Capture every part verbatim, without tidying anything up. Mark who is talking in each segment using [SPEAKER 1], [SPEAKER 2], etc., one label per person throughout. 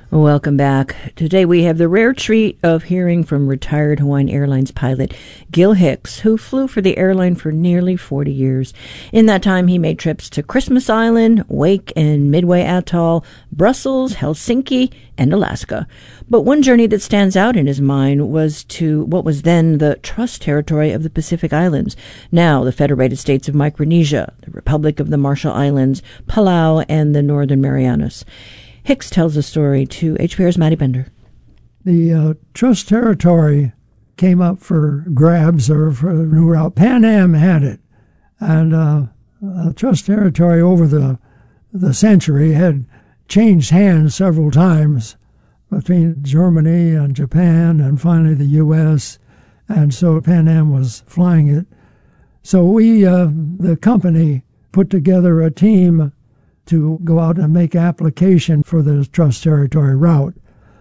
[SPEAKER 1] Welcome back. Today we have the rare treat of hearing from retired Hawaiian Airlines pilot Gil Hicks, who flew for the airline for nearly forty years. In that time, he made trips to Christmas Island, Wake and Midway Atoll, Brussels, Helsinki, and Alaska. But one journey that stands out in his mind was to what was then the Trust Territory of the Pacific Islands, now the Federated States of Micronesia, the Republic of the Marshall Islands, Palau, and the Northern Marianas. Hicks tells the story to H P R's Maddie Bender.
[SPEAKER 2] The uh, Trust Territory came up for grabs or for the new route. Pan Am had it. And uh, uh, Trust Territory over the, the century had changed hands several times between Germany and Japan and finally the U S And so Pan Am was flying it. So we, uh, the company, put together a team to go out and make application for the Trust Territory route.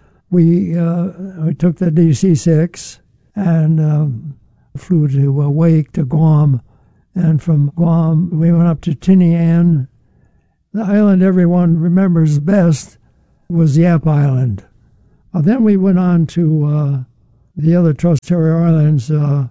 [SPEAKER 2] We, uh, we took the D C six and um, flew to uh, Wake to Guam, and from Guam we went up to Tinian. The island everyone remembers best was Yap Island. Uh, then we went on to uh, the other Trust Territory Islands, uh,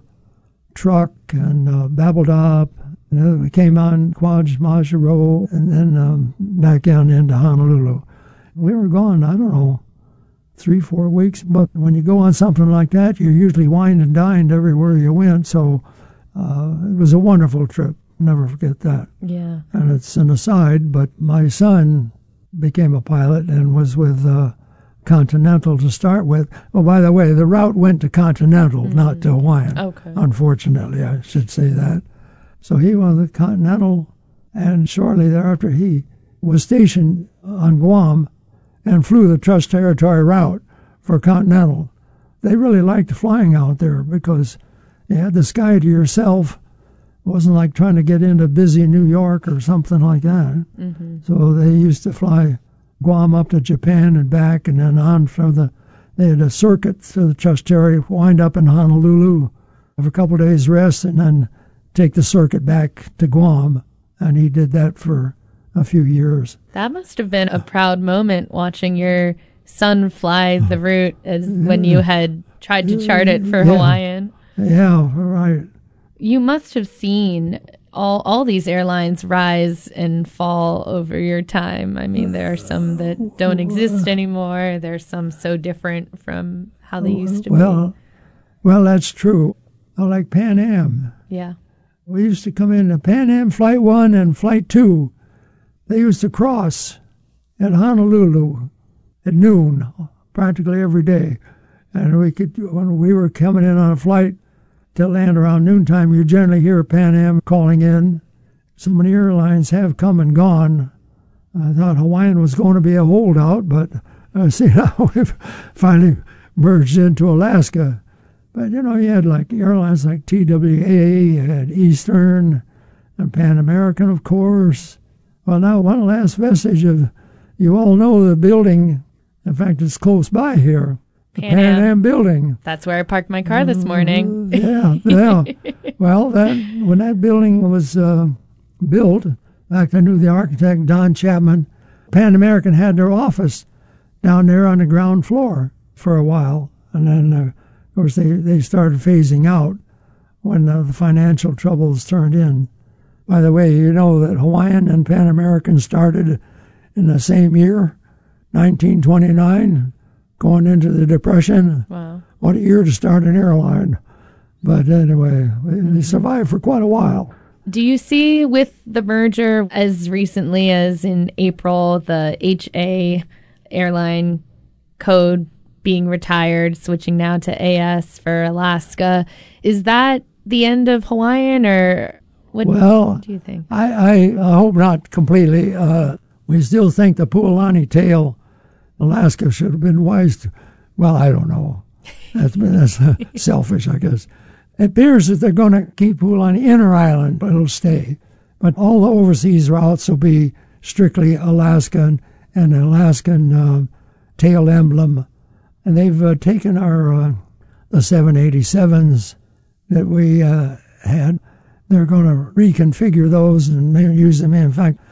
[SPEAKER 2] Truk and uh, Babeldaap. And then we came on Kwaj Majuro and then um, back down into Honolulu. We were gone, I don't know, three, four weeks. But when you go on something like that, you're usually wined and dined everywhere you went. So uh, it was a wonderful trip. Never forget that.
[SPEAKER 3] Yeah.
[SPEAKER 2] And it's an aside, but my son became a pilot and was with uh, Continental to start with. Oh, by the way, the route went to Continental, mm-hmm. not to Hawaiian.
[SPEAKER 3] Okay.
[SPEAKER 2] Unfortunately, I should say that. So he was with Continental, and shortly thereafter he was stationed on Guam and flew the Trust Territory route for Continental. They really liked flying out there because you had the sky to yourself. It wasn't like trying to get into busy New York or something like that.
[SPEAKER 3] Mm-hmm. So
[SPEAKER 2] they used to fly Guam up to Japan and back, and then on from the, they had a circuit to the Trust Territory, wind up in Honolulu, have a couple of days rest, and then take the circuit back to Guam, and he did that for a few years.
[SPEAKER 3] That must have been a proud moment watching your son fly the route as when you had tried to chart it for
[SPEAKER 2] yeah.
[SPEAKER 3] Hawaiian.
[SPEAKER 2] Yeah, right.
[SPEAKER 3] You must have seen all all these airlines rise and fall over your time. I mean, there are some that don't exist anymore. There's some so different from how they used to
[SPEAKER 2] well,
[SPEAKER 3] be.
[SPEAKER 2] Well, that's true. I like Pan Am.
[SPEAKER 3] Yeah.
[SPEAKER 2] We used to come in to Pan Am Flight one and Flight two. They used to cross at Honolulu at noon practically every day. And we could, when we were coming in on a flight to land around noontime, you generally hear Pan Am calling in. So many airlines have come and gone. I thought Hawaiian was going to be a holdout, but uh, see now we've finally merged into Alaska. But, you know, you had like airlines like T W A, you had Eastern, and Pan American, of course. Well, now one last vestige of, you all know the building, in fact, it's close by here, the Pan, Pan Am. Am building.
[SPEAKER 3] That's where I parked my car this morning.
[SPEAKER 2] Uh, yeah, yeah. Well, that, when that building was uh, built, in fact, I knew the architect, Don Chapman. Pan American had their office down there on the ground floor for a while, and then uh, of course, they, they started phasing out when uh, the financial troubles turned in. By the way, you know that Hawaiian and Pan American started in the same year, nineteen twenty-nine, going into the Depression.
[SPEAKER 3] Wow.
[SPEAKER 2] What a year to start an airline. But anyway, mm-hmm. they survived for quite a while.
[SPEAKER 3] Do you see with the merger as recently as in April, the H A airline code being retired, switching now to A S for Alaska? Is that the end of Hawaiian, or what
[SPEAKER 2] well,
[SPEAKER 3] do you think?
[SPEAKER 2] I, I hope not completely. Uh, we still think the Pualani tail, Alaska, should have been wise to, well, I don't know. That's, that's uh, selfish, I guess. It appears that they're going to keep Pualani inner island, but it'll stay. But all the overseas routes will be strictly Alaskan and Alaskan uh, tail emblem. And they've uh, taken our uh, the seven eighty-sevens that we uh, had. They're going to reconfigure those and maybe use them. In fact,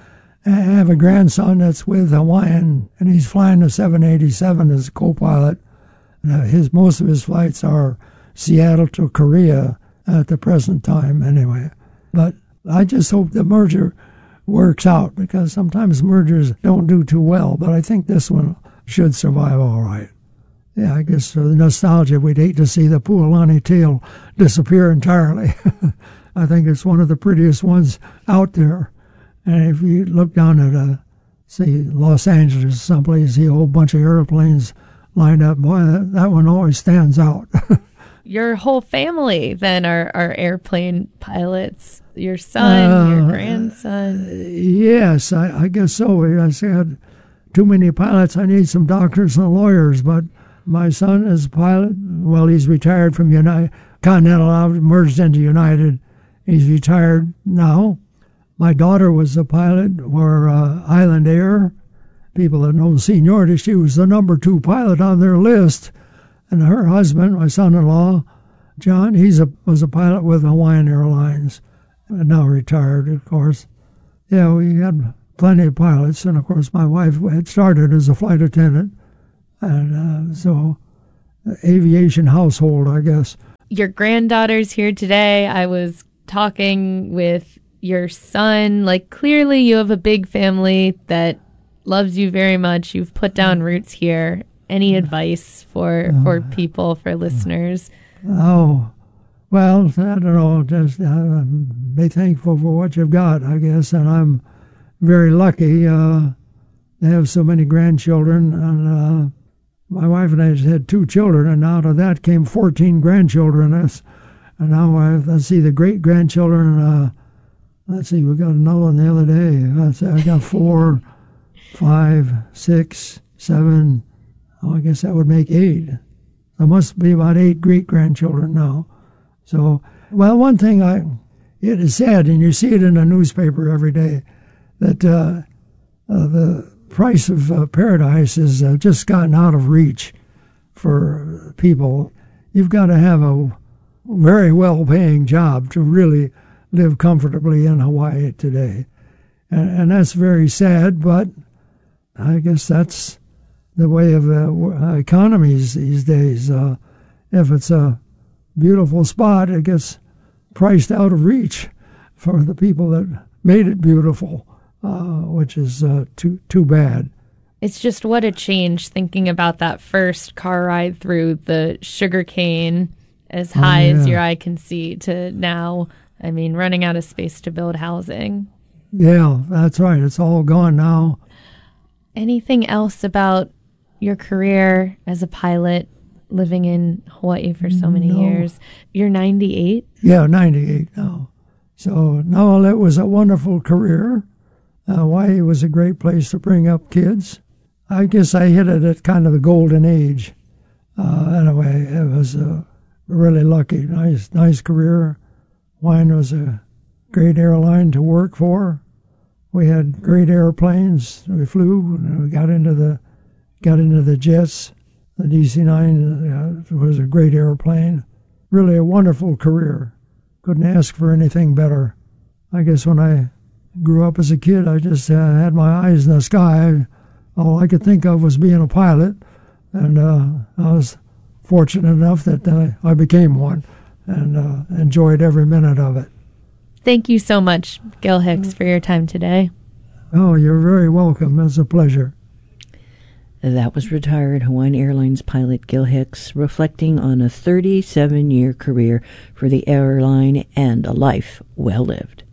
[SPEAKER 2] I have a grandson that's with Hawaiian, and he's flying the seven eighty-seven as a co-pilot. Uh, his most of his flights are Seattle to Korea at the present time, anyway. But I just hope the merger works out, because sometimes mergers don't do too well. But I think this one should survive all right. Yeah, I guess for the nostalgia, we'd hate to see the Pualani tail disappear entirely. I think it's one of the prettiest ones out there. And if you look down at, uh, say, Los Angeles someplace, see a whole bunch of airplanes lined up, boy, that, that one always stands out.
[SPEAKER 3] Your whole family then are, are airplane pilots. Your son, uh, your grandson.
[SPEAKER 2] Yes, I, I guess so. I said too many pilots. I need some doctors and lawyers. But my son is a pilot. Well, he's retired from United Continental, merged into United. He's retired now. My daughter was a pilot for uh, Island Air. People that know seniority, she was the number two pilot on their list. And her husband, my son-in-law, John, he's a was a pilot with Hawaiian Airlines, and now retired, of course. Yeah, we had plenty of pilots, and of course my wife had started as a flight attendant, and uh, so aviation household, I guess.
[SPEAKER 3] Your granddaughter's here today. I was talking with your son. Like, clearly you have a big family that loves you very much. You've put down roots here. Any advice for, for people, for listeners?
[SPEAKER 2] Oh, well, I don't know. Just uh, be thankful for what you've got, I guess. And I'm very lucky uh, to have so many grandchildren. And uh, my wife and I just had two children, and out of that came fourteen grandchildren. That's, and now I, let's see, the great-grandchildren, uh, let's see, we got another one the other day. Let's see, I got four, five, six, seven, oh, I guess that would make eight. There must be about eight great-grandchildren now. So, well, one thing I, it is sad, and you see it in the newspaper every day, that uh, uh, the price of uh, paradise has uh, just gotten out of reach for people. You've got to have a very well-paying job to really live comfortably in Hawaii today. And, and that's very sad, but I guess that's the way of uh, economies these days. Uh, if it's a beautiful spot, it gets priced out of reach for the people that made it beautiful, uh, which is uh, too too bad.
[SPEAKER 3] It's just what a change, thinking about that first car ride through the sugarcane as high oh, yeah. as your eye can see to now, I mean, running out of space to build housing.
[SPEAKER 2] Yeah, that's right. It's all gone now.
[SPEAKER 3] Anything else about your career as a pilot, living in Hawaii for so many
[SPEAKER 2] no.
[SPEAKER 3] years? You're ninety-eight?
[SPEAKER 2] Yeah, ninety-eight now. So, no, it was a wonderful career. Uh, Hawaii was a great place to bring up kids. I guess I hit it at kind of the golden age. Uh, anyway, it was uh, really lucky. Nice, nice career. Hawaiian was a great airline to work for. We had great airplanes. We flew, and we got into the got into the jets. The D C nine uh, was a great airplane. Really a wonderful career. Couldn't ask for anything better. I guess when I grew up as a kid, I just uh, had my eyes in the sky. All I could think of was being a pilot, and uh, I was fortunate enough that uh, I became one, and uh, enjoyed every minute of it.
[SPEAKER 3] Thank you so much, Gil Hicks, for your time today.
[SPEAKER 2] Oh, you're very welcome. It's a pleasure.
[SPEAKER 1] That was retired Hawaiian Airlines pilot Gil Hicks, reflecting on a thirty-seven year career for the airline and a life well lived.